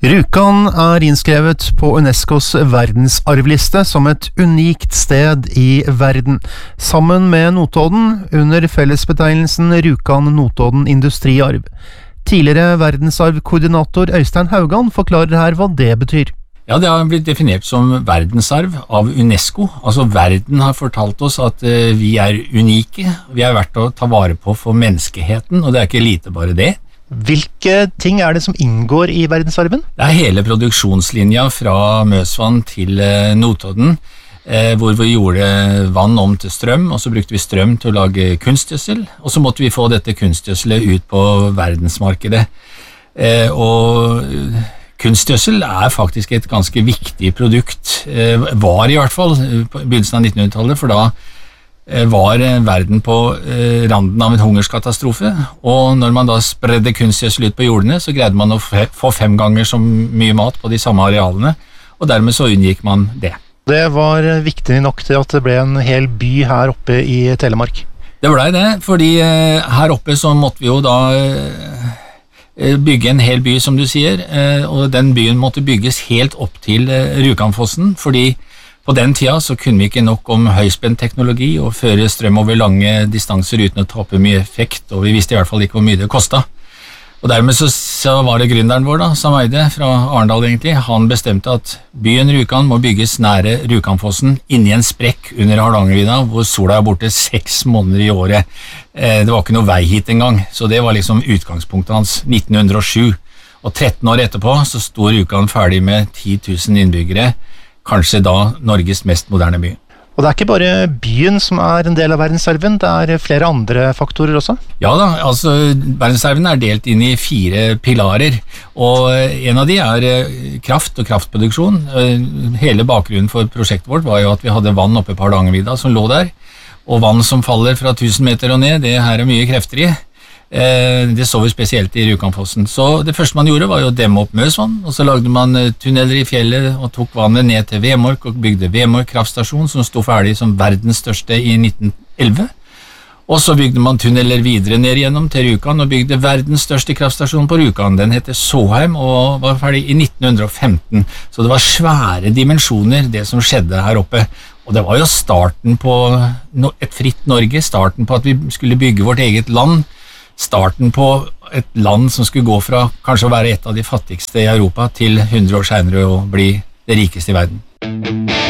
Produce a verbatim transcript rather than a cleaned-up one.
Rjukan er innskrevet på UNESCOs verdensarvliste som et unikt sted i verden, sammen med Notodden under fellesbetegnelsen Rjukan-Notodden industriarv. Tidligere verdensarvkoordinator Øystein Haugan forklarer her hva det betyr. Ja, det har blitt definert som verdensarv av UNESCO. Altså verden har fortalt oss at uh, vi er unike, vi er verdt å ta vare på for menneskeheten, og det er ikke lite bare det. Hvilke ting er det som inngår i verdensarven? Det er hele produksjonslinja fra Møsvann til uh, Notodden, uh, hvor vi gjorde vann om til strøm, og så brukte vi strøm til å lage kunstgjødsel, og så måtte vi få dette kunstgjødselet ut på verdensmarkedet. Uh, og... Kunstgjødsel er faktisk et ganske viktig produkt, var i hvert fall på begynnelsen av nittenhundretallet, for da var verden på randen av en hungerskatastrofe, og når man da spredde kunstgjødsel ut på jordene, så greide man å få fem ganger så mye mat på de samme arealene, og dermed så unngikk man det. Det var viktig nok til at det ble en hel by her oppe i Telemark. Det ble det, fordi her oppe så måtte vi jo da bygge en hel by, som du sier, og den byen måtte bygges helt opp til Rjukanfossen, fordi på den tida så kunne vi ikke nok om høyspent teknologi og føre strøm over lange distanser uten å tape mye effekt, og vi visste i hvert fall ikke hvor mye det kostet. Og dermed så, så var det gründeren vår da, Sam Eide fra Arendal egentlig, han bestemte at byen Rjukan må bygges nære Rjukanfossen, inni en sprekk under Hardangervidda, hvor sola er borte seks måneder i året. Eh, det var ikke noe vei hit engang, så det var liksom utgangspunktet hans, nitten hundre og sju. Og tretten år etterpå så sto Rjukan ferdig med ti tusen innbyggere, kanskje da Norges mest moderne by. Og det er ikke bare byen som er en del av verdensarven, det er flere andre faktorer også? Ja da, altså verdensarven er delt inn i fire pilarer, og en av de er kraft og kraftproduksjon. Hele bakgrunnen for prosjektet vårt var jo at vi hadde vann oppe på Hardangervidda som lå der, og vann som faller fra tusen meter og ned, det her er mye krefter i. Det så vi spesielt i Rjukanfossen. Så det første man gjorde var jo å demme opp Møsvann, og så lagde man tunneler i fjellet og tok vannet ned til Vemork og bygde Vemork kraftstasjon, som stod ferdig som verdens største i nitten elleve. Og så bygde man tunneler videre ned gjennom til Rjukan og bygde verdens største kraftstasjon på Rjukan. Den heter Såheim og var ferdig i nitten femten. Så det var svære dimensjoner det som skjedde her oppe. Og det var jo starten på et fritt Norge, starten på at vi skulle bygge vårt eget land, starten på et land som skulle gå fra kanskje å være et av de fattigste i Europa til hundre år senere å bli det rikeste i verden.